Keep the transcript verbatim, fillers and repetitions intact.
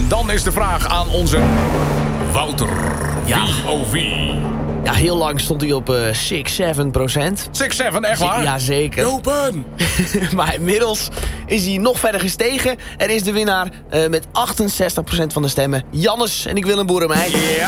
dan is de vraag aan onze Wouter. Ja. Wie oh wie? Ja, heel lang stond hij op uh, zes, zeven procent. zes, zeven, echt waar? Jazeker. Open! Maar inmiddels is hij nog verder gestegen. Er is de winnaar uh, met achtenzestig procent van de stemmen. Jannes en ik wil een boerenmeid. Ja!